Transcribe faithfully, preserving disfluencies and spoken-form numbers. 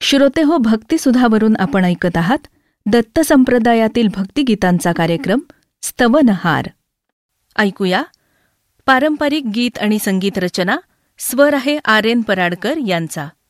श्रोतेहो, भक्तिसुधावरून आपण ऐकत आहात दत्त संप्रदायातील भक्तिगीतांचा कार्यक्रम स्तवनहार. ऐकूया पारंपरिक गीत आणि संगीत रचना स्वर आहे आर एन पराडकर यांचा.